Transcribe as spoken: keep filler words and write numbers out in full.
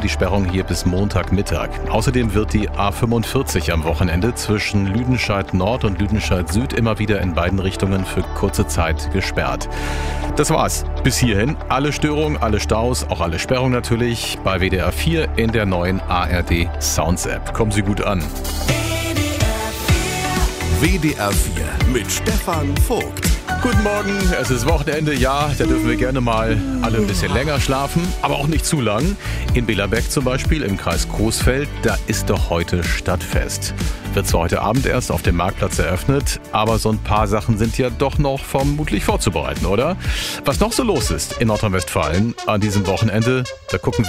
die Sperrung hier bis Montagmittag. Außerdem wird die A fünfundvierzig am Wochenende zwischen Lüdenscheid Nord und Lüdenscheid Süd immer wieder in beiden Richtungen für kurze Zeit gesperrt. Das war's. Bis hierhin alle Störungen, alle Staus, auch alle Sperrungen natürlich bei W D R vier in der neuen A R D Sounds App. Kommen Sie gut an. W D R vier mit Stefan Vogt. Guten Morgen, es ist Wochenende, ja, da dürfen wir gerne mal alle ein bisschen länger schlafen, aber auch nicht zu lang. In Belerbeck zum Beispiel, im Kreis Coesfeld, da ist doch heute Stadtfest. Wird zwar heute Abend erst auf dem Marktplatz eröffnet, aber so ein paar Sachen sind ja doch noch vermutlich vorzubereiten, oder? Was noch so los ist in Nordrhein-Westfalen an diesem Wochenende, da gucken